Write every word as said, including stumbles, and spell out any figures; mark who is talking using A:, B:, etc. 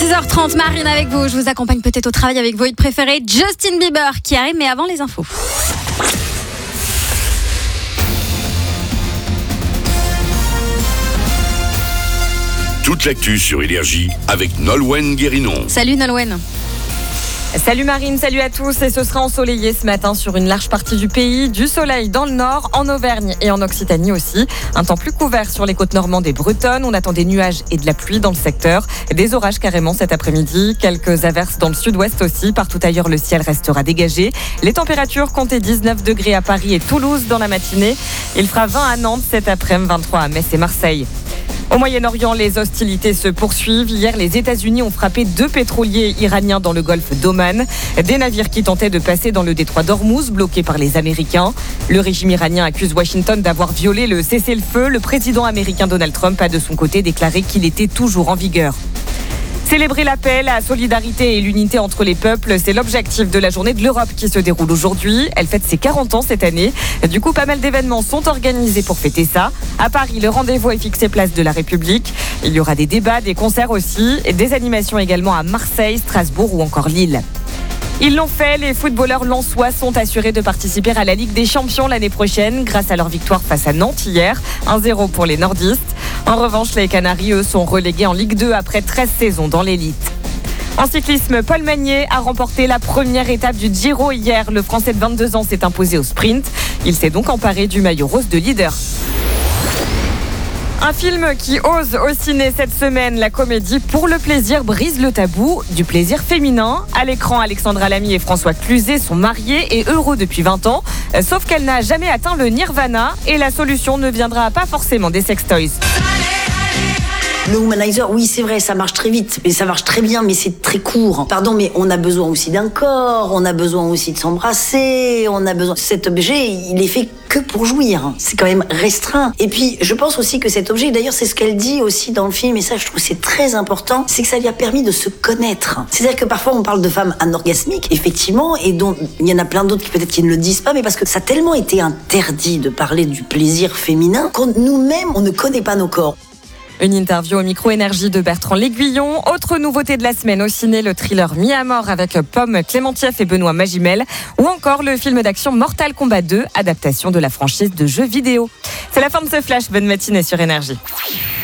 A: six heures trente, Marine avec vous. Je vous accompagne peut-être au travail avec vos hits préférés. Justin Bieber qui arrive, mais avant les infos.
B: Toute l'actu sur Énergie avec Nolwenn Guérinon.
A: Salut Nolwenn.
C: Salut Marine, salut à tous. Et ce sera ensoleillé ce matin sur une large partie du pays. Du soleil dans le nord, en Auvergne et en Occitanie aussi. Un temps plus couvert sur les côtes normandes et bretonnes. On attend des nuages et de la pluie dans le secteur. Des orages carrément cet après-midi. Quelques averses dans le sud-ouest aussi. Partout ailleurs, le ciel restera dégagé. Les températures comptaient dix-neuf degrés à Paris et Toulouse dans la matinée. Il fera vingt à Nantes cet après-midi, vingt-trois à Metz et Marseille. Au Moyen-Orient, les hostilités se poursuivent. Hier, les États-Unis ont frappé deux pétroliers iraniens dans le golfe d'Oman. Des navires qui tentaient de passer dans le détroit d'Ormuz, bloqués par les Américains. Le régime iranien accuse Washington d'avoir violé le cessez-le-feu. Le président américain Donald Trump a de son côté déclaré qu'il était toujours en vigueur. Célébrer la paix, la solidarité et l'unité entre les peuples, c'est l'objectif de la journée de l'Europe qui se déroule aujourd'hui. Elle fête ses quarante ans cette année. Du coup, pas mal d'événements sont organisés pour fêter ça. À Paris, le rendez-vous est fixé place de la République. Il y aura des débats, des concerts aussi, et des animations également à Marseille, Strasbourg ou encore Lille. Ils l'ont fait, les footballeurs lensois sont assurés de participer à la Ligue des Champions l'année prochaine grâce à leur victoire face à Nantes hier, un zéro pour les nordistes. En revanche, les Canaries, eux, sont relégués en Ligue deux après treize saisons dans l'élite. En cyclisme, Paul Magnier a remporté la première étape du Giro hier. Le Français de vingt-deux ans s'est imposé au sprint. Il s'est donc emparé du maillot rose de leader. Un film qui ose au ciné cette semaine, la comédie Pour le plaisir brise le tabou du plaisir féminin. À l'écran, Alexandra Lamy et François Cluzet sont mariés et heureux depuis vingt ans. Sauf qu'elle n'a jamais atteint le nirvana et la solution ne viendra pas forcément des sextoys.
D: Le womanizer, oui, c'est vrai, ça marche très vite, mais ça marche très bien, mais c'est très court. Pardon, mais on a besoin aussi d'un corps, on a besoin aussi de s'embrasser, on a besoin... Cet objet, il est fait que pour jouir. C'est quand même restreint. Et puis, je pense aussi que cet objet, d'ailleurs, c'est ce qu'elle dit aussi dans le film, et ça, je trouve que c'est très important, c'est que ça lui a permis de se connaître. C'est-à-dire que parfois, on parle de femmes anorgasmiques, effectivement, et dont il y en a plein d'autres qui peut-être qui ne le disent pas, mais parce que ça a tellement été interdit de parler du plaisir féminin qu'on nous-mêmes, on ne connaît pas nos corps.
C: Une interview au micro Énergie de Bertrand L'Aiguillon. Autre nouveauté de la semaine au ciné, le thriller Mis à mort avec Pomme Clémentieff et Benoît Magimel. Ou encore le film d'action Mortal Kombat deux, adaptation de la franchise de jeux vidéo. C'est la fin de ce flash. Bonne matinée sur Énergie.